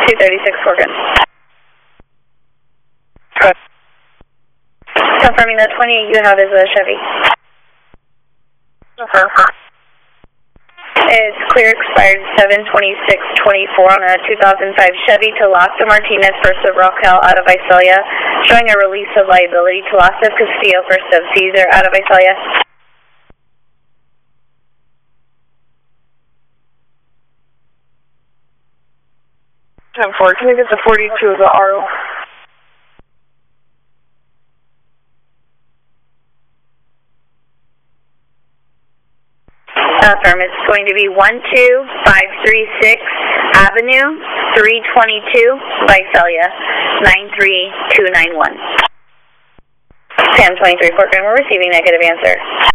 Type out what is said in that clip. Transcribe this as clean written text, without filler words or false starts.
236 Fort Good. Good. Confirming the 28 you have is a Chevy. It's clear, expired 7/26/24 on a 2005 Chevy to Lassa Martinez, first of Raquel, out of Visalia, showing a release of liability to Lassa Castillo, first of Caesar, out of Visalia. 10-4, can you get the 42 of the RO? Confirm, it's going to be 12536 Avenue, 322, Visalia, 93291. 1023 Fort Good, we're receiving negative answer.